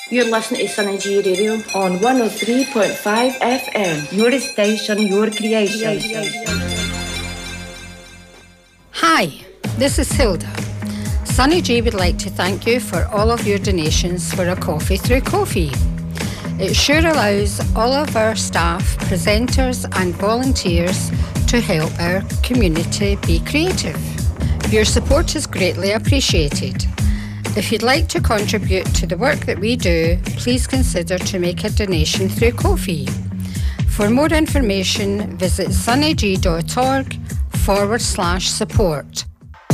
You're listening to Sunny G Radio on 103.5 FM. Your station, your creation. Hi, this is Hilda. Sunny G would like to thank you for all of your donations for a coffee through Ko-fi. It sure allows all of our staff, presenters and volunteers to help our community be creative. Your support is greatly appreciated. If you'd like to contribute to the work that we do, please consider to make a donation through Ko-fi. For more information, visit sunnyg.org/support.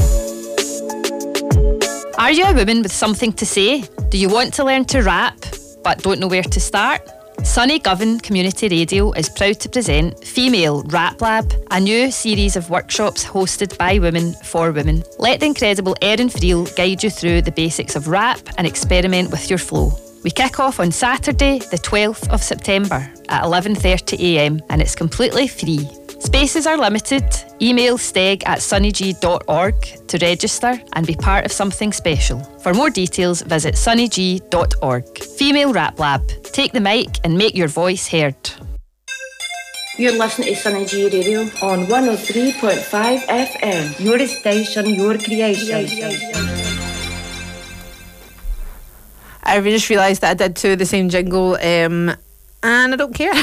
Are you a woman with something to say? Do you want to learn to rap, but don't know where to start? Sunny Govan Community Radio is proud to present Female Rap Lab, a new series of workshops hosted by women for women. Let the incredible Erin Friel guide you through the basics of rap and experiment with your flow. We kick off on Saturday, the 12th of September at 11:30am and it's completely free. Spaces are limited. Email steg@sunnyg.org to register and be part of something special. For more details, visit sunnyg.org. Female Rap Lab. Take the mic and make your voice heard. You're listening to Sunny G Radio on 103.5 FM. Your station, your creation. I just realised that I did two of the same jingle, and I don't care.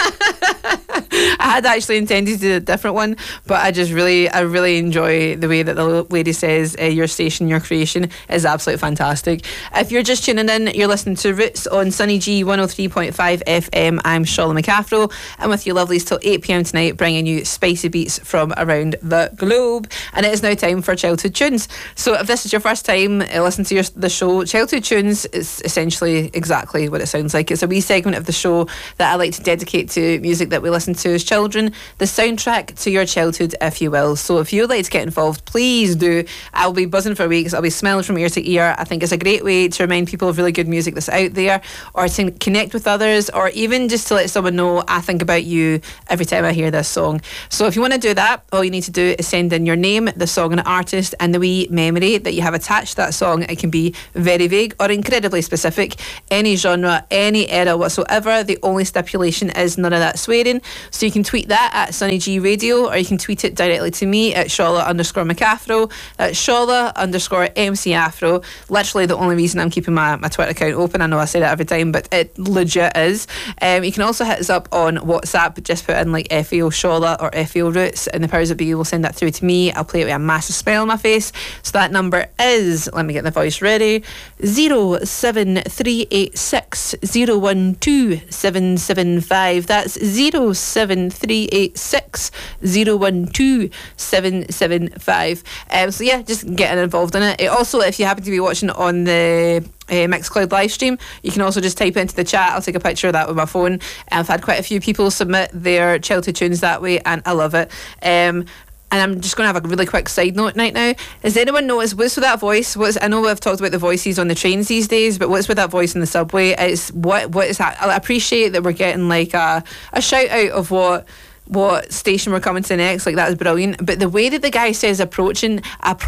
I had actually intended to do a different one, but I really enjoy the way that the lady says your station, your creation is absolutely fantastic. If you're just tuning in, you're listening to Roots on Sunny G 103.5 FM. I'm Shola McAfro. I'm with you lovelies till 8pm tonight, bringing you spicy beats from around the globe. And it is now time for Childhood Tunes. So if this is your first time listening to the show, Childhood Tunes is essentially exactly what it sounds like. It's a wee segment of the show that I like to dedicate to music that we listen to as children, the soundtrack to your childhood, if you will. So if you'd like to get involved, please do. I'll be buzzing for weeks. I'll be smelling from ear to ear. I think it's a great way to remind people of really good music that's out there, or to connect with others, or even just to let someone know I think about you every time I hear this song. So if you want to do that, all you need to do is send in your name, the song and artist, and the wee memory that you have attached to that song. It can be very vague or incredibly specific, any genre, any era whatsoever. The only stipulation is none of that swearing. So you can tweet that at Sunny G Radio, or you can tweet it directly to me at Shola_McAfro. That's Shola_MC Afro. Literally the only reason I'm keeping my Twitter account open. I know I say that every time, but it legit is. You can also hit us up on WhatsApp. Just put in like FAO Shola or FAO Roots, and the powers that be will send that through to me. I'll play it with a massive smile on my face. So that number is, let me get the voice ready, 07386 012 775. That's 07386 012 775. So yeah, just getting involved in it. Also, if you happen to be watching on the Mixcloud live stream, you can also just type it into the chat. I'll take a picture of that with my phone. I've had quite a few people submit their childhood tunes that way, and I love it. And I'm just going to have a really quick side note right now. Does anyone notice what's with that voice? I know we've talked about the voices on the trains these days, but what's with that voice in the subway? It's what is that? I appreciate that we're getting like a shout out of what station we're coming to next. Like, that is brilliant. But the way that the guy says approaching,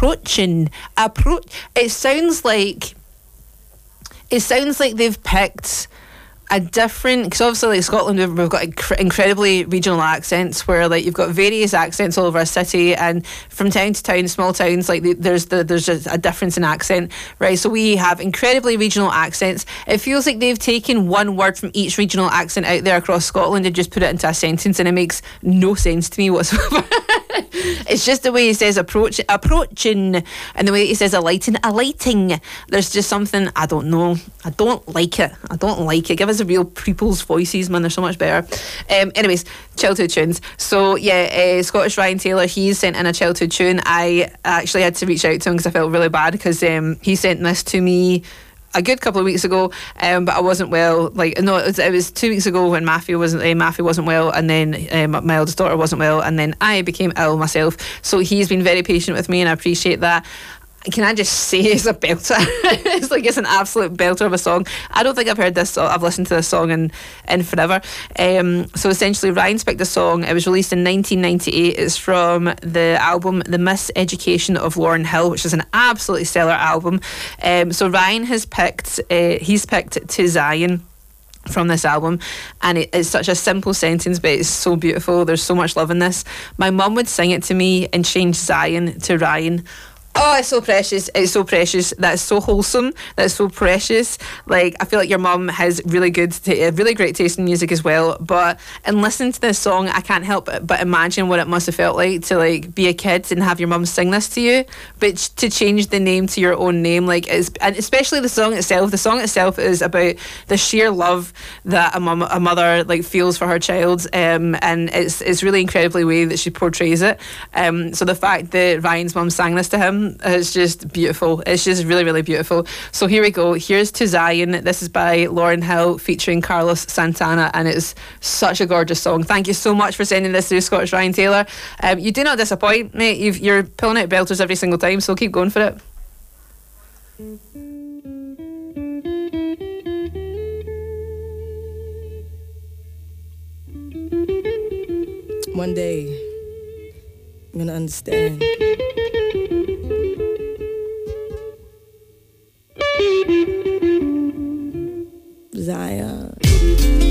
it sounds like they've picked a different, because obviously like Scotland, we've got incredibly regional accents, where like you've got various accents all over a city, and from town to town, small towns, like there's just a difference in accent, right? So we have incredibly regional accents. It feels like they've taken one word from each regional accent out there across Scotland and just put it into a sentence, and it makes no sense to me whatsoever. It's just the way he says approaching, and the way he says alighting. There's just something, I don't know. I don't like it. Give us the real people's voices, man. They're so much better. Anyways, childhood tunes. So yeah, Scottish Ryan Taylor, he's sent in a childhood tune. I actually had to reach out to him because I felt really bad, because he sent this to me a good couple of weeks ago, but I wasn't well. Like, no, it was 2 weeks ago when Matthew wasn't well, and then my eldest daughter wasn't well, and then I became ill myself. So he's been very patient with me, and I appreciate that. can I just say it's a belter? It's an absolute belter of a song. I don't think I've heard this song. I've listened to this song in forever. So essentially, Ryan's picked a song. It was released in 1998. It's from the album The Miseducation of Lauryn Hill, which is an absolutely stellar album. So Ryan has picked. He's picked To Zion from this album, and it's such a simple sentence, but it's so beautiful. There's so much love in this. My mum would sing it to me and change Zion to Ryan. Oh, it's so precious. It's so precious. That's so wholesome. That's so precious. Like, I feel like your mum has really great taste in music as well. But in listening to this song, I can't help but imagine what it must have felt like to like be a kid and have your mum sing this to you. But to change the name to your own name, like, and especially the song itself. The song itself is about the sheer love that a mother like feels for her child, and it's really incredibly way that she portrays it. So the fact that Ryan's mum sang this to him. It's just beautiful. It's just really, really beautiful. So here we go. Here's To Zion. This is by Lauryn Hill featuring Carlos Santana, and it's such a gorgeous song. Thank you so much for sending this through, Scottish Ryan Taylor. You do not disappoint, mate. You're pulling out belters every single time, so keep going for it. One day, I'm gonna understand. Zion.